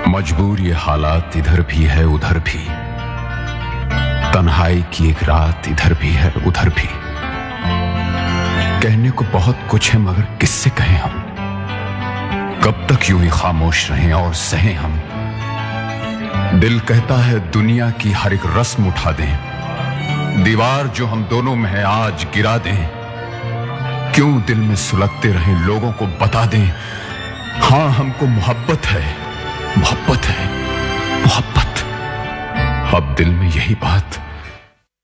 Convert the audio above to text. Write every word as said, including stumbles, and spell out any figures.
मजबूर ये हालात इधर भी है उधर भी, तन्हाई की एक रात इधर भी है उधर भी। कहने को बहुत कुछ है मगर किससे कहें हम, कब तक यूं ही खामोश रहें और सहें हम। दिल कहता है दुनिया की हर एक रस्म उठा दें, दीवार जो हम दोनों में है आज गिरा दें। क्यों दिल में सुलगते रहें, लोगों को बता दें हाँ हमको मोहब्बत है, मोहब्बत है, मोहब्बत। अब दिल में यही बात